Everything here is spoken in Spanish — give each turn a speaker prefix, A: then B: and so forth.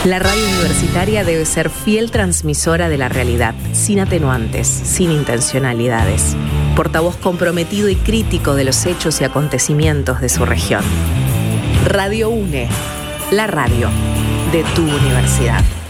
A: La radio universitaria debe ser fiel transmisora de la realidad, sin atenuantes, sin intencionalidades. Portavoz comprometido y crítico de los hechos y acontecimientos de su región. Radio UNE, la radio de tu universidad.